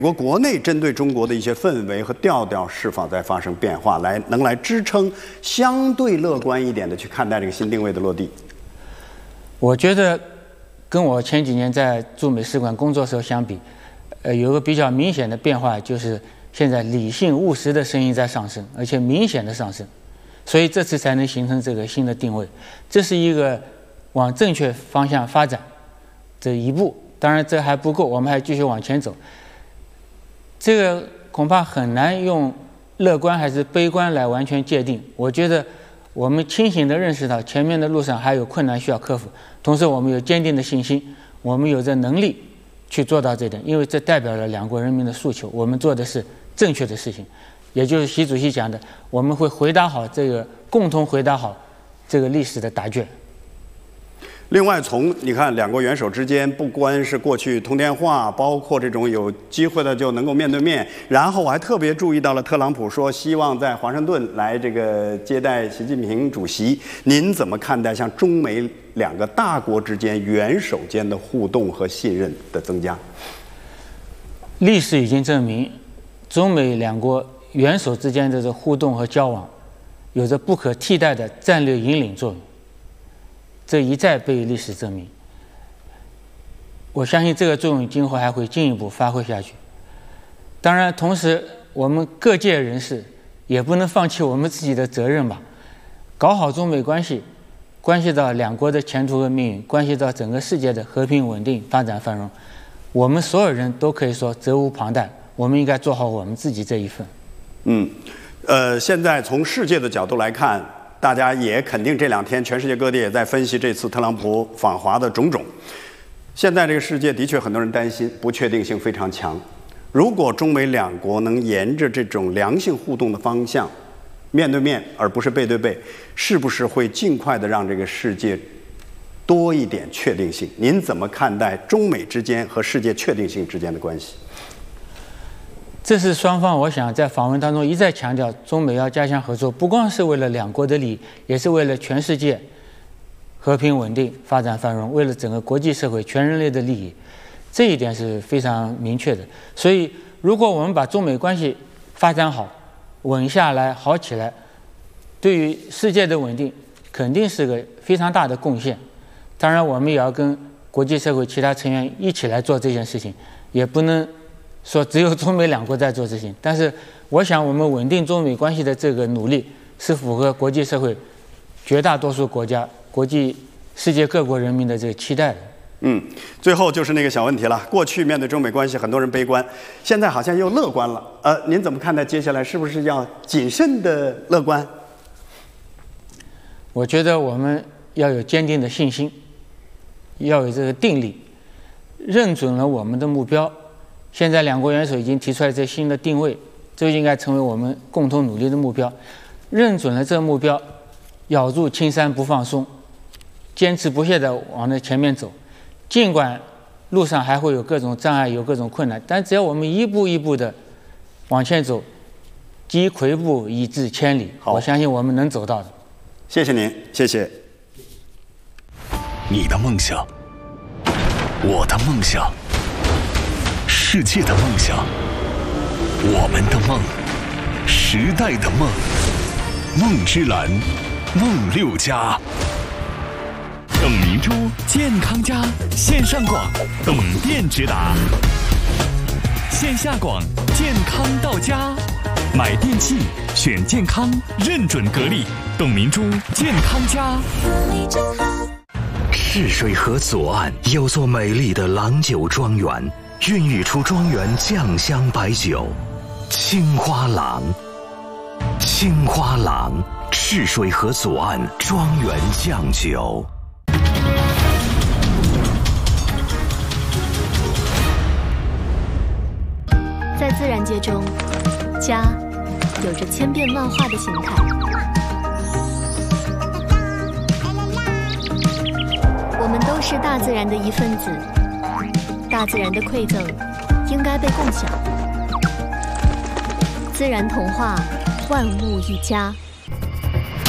国内针对中国的一些氛围和调调是否在发生变化，能来支撑相对乐观一点的去看待这个新定位的落地？ 我觉得跟我前几年在驻美使馆工作时候相比，有个比较明显的变化，就是现在理性务实的声音在上升，而且明显的上升，所以这次才能形成这个新的定位。这是一个往正确方向发展这一步，当然这还不够，我们还继续往前走。这个恐怕很难用乐观还是悲观来完全界定。我觉得我们清醒地认识到前面的路上还有困难需要克服，同时我们有坚定的信心，我们有着能力去做到这点，因为这代表了两国人民的诉求，我们做的是正确的事情，也就是习主席讲的，我们会共同回答好这个历史的答卷。 另外，你看两国元首之间，不光是过去通电话，包括这种有机会的就能够面对面。然后我还特别注意到了特朗普说希望在华盛顿来这个接待习近平主席。您怎么看待像中美两个大国之间元首间的互动和信任的增加？ 历史已经证明，中美两国元首之间的这互动和交往，有着不可替代的战略引领作用。这一再被历史证明，我相信这个作用今后还会进一步发挥下去。当然，同时我们各界人士也不能放弃我们自己的责任吧。搞好中美关系，关系到两国的前途和命运，关系到整个世界的和平稳定、发展繁荣，我们所有人都可以说责无旁贷。我们应该做好我们自己这一份。 现在从世界的角度来看，大家也肯定这两天全世界各地也在分析这次特朗普访华的种种。现在这个世界的确很多人担心，不确定性非常强。如果中美两国能沿着这种良性互动的方向，面对面而不是背对背，是不是会尽快的让这个世界多一点确定性？您怎么看待中美之间和世界确定性之间的关系？ 这是双方我想在访问当中一再强调，中美要加强合作，不光是为了两国的利益，也是为了全世界和平稳定、发展繁荣，为了整个国际社会、全人类的利益，这一点是非常明确的。所以，如果我们把中美关系发展好、稳下来、好起来，对于世界的稳定肯定是个非常大的贡献。当然，我们也要跟国际社会其他成员一起来做这件事情，也不能说只有中美两国在做事情，但是我想我们稳定中美关系的这个努力是符合国际社会绝大多数国家、世界各国人民的这个期待的。 最后就是那个小问题了。过去面对中美关系，很多人悲观，现在好像又乐观了。您怎么看待接下来是不是要谨慎的乐观？ 我觉得我们要有坚定的信心，要有这个定力，认准了我们的目标。现在两国元首已经提出来这新的定位，这应该成为我们共同努力的目标。认准了这个目标，咬住青山不放松，坚持不懈地往那前面走。尽管路上还会有各种障碍，有各种困难，但只要我们一步一步地往前走，积跬步以至千里，我相信我们能走到的。 谢谢您，谢谢。 你的梦想，我的梦想，世界的梦想，我们的梦，时代的梦，梦之蓝，梦六家。董明珠健康家线上广，董店直达；线下广，健康到家。买电器选健康，认准格力，董明珠健康家。 赤水河左岸有座美丽的郎酒庄园，孕育出庄园酱香白酒，青花郎。青花郎，赤水河左岸庄园酱酒。 在自然界中，家有着千变万化的形态。我们都是大自然的一份子，大自然的馈赠应该被共享。自然童话，万物一家。